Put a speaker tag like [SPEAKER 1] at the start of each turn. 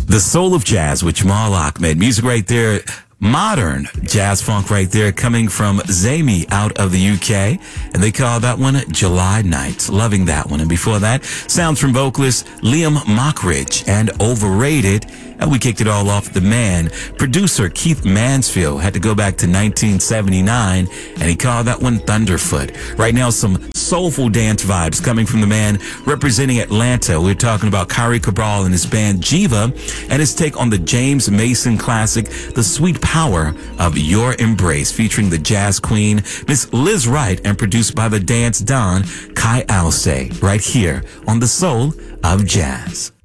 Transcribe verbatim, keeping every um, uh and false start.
[SPEAKER 1] The Soul of Jazz with Jamal Ahmed. Music right there. Modern jazz funk right there, coming from Zami out of the U K, and they call that one July Nights. Loving that one. And before that, sounds from vocalist Liam Mockridge and Overrated. And we kicked it all off with the man, producer Keith Mansfield, had to go back to nineteen seventy-nine, and he called that one Thunderfoot. Right now, some soulful dance vibes coming from the man representing Atlanta. We're talking about Kyrie Cabral and his band Jiva, and his take on the James Mason classic, The Sweet Power of Your Embrace, featuring the jazz queen, Miss Liz Wright, and produced by the dance don, Kai Alcé, right here on The Soul of Jazz.